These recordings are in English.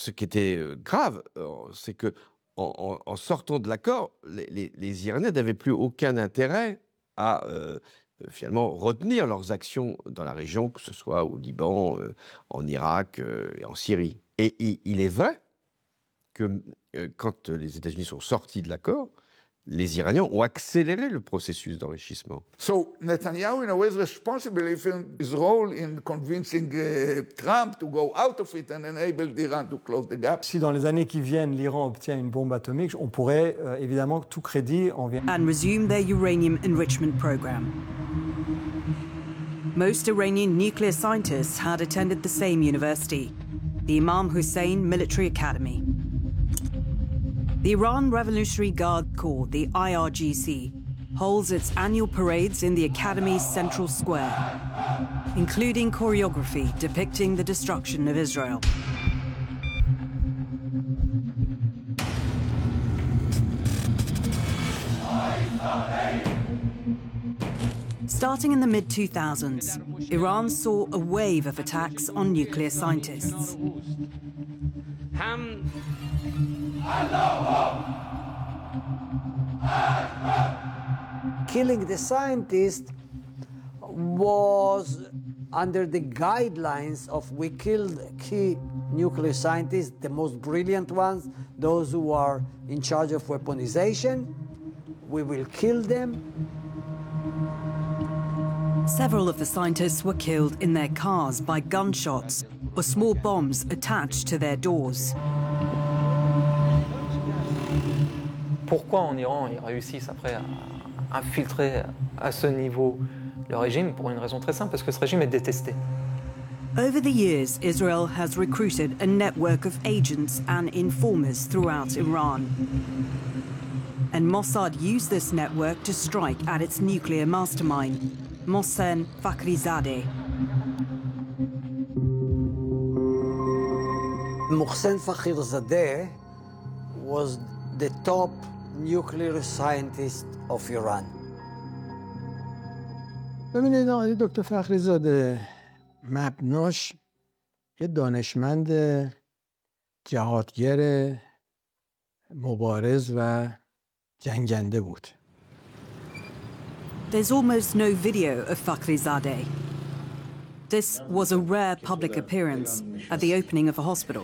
ce qui était grave, c'est que en sortant de l'accord, les Iraniens n'avaient plus aucun intérêt à finalement retenir leurs actions dans la région, que ce soit au Liban, en Irak et en Syrie. Et il est vrai que quand les États-Unis sont sortis de l'accord, les Iraniens ont accéléré le processus d'enrichissement. So Netanyahu, in a way, is responsible for his role in convincing Trump to go out of it and enable Iran to close the gap. Si dans les années qui viennent, l'Iran obtient une bombe atomique, on pourrait évidemment tout crédit en and resume their uranium enrichment program. Most Iranian nuclear scientists had attended the same university, the Imam Hussein Military Academy. The Iran Revolutionary Guard Corps, the IRGC, holds its annual parades in the Academy's central square, including choreography depicting the destruction of Israel. Starting in the mid-2000s, Iran saw a wave of attacks on nuclear scientists. Killing the scientist was under the guidelines of we killed key nuclear scientists, the most brilliant ones, those who are in charge of weaponization. We will kill them. Several of the scientists were killed in their cars by gunshots or small bombs attached to their doors. Pourquoi en Iran ils réussissent après à infiltrer à ce niveau le régime? Pour une raison très simple, parce que ce régime est détesté. Over the years, Israel has recruited a network of agents and informers throughout Iran. And Mossad used this network to strike at its nuclear mastermind, Mohsen Fakhrizadeh. Mohsen Fakhrizadeh was the top nuclear scientist of Iran. ببینید آقای دکتر فخریزاده مبناش یه دانشمند جهادگر مبارز و جنگنده بود. There's almost no video of Fakhrizadeh. This was a rare public appearance at the opening of a hospital.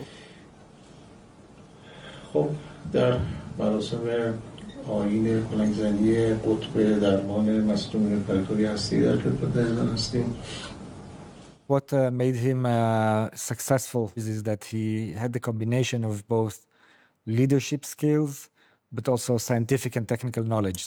خب در مراسم آیین کلنگ‌زنی قطب درمان مصدوم پرتوی هستی در خدمت عزیزان هستیم. What made him successful is that he had the combination of both leadership skills but also scientific and technical knowledge.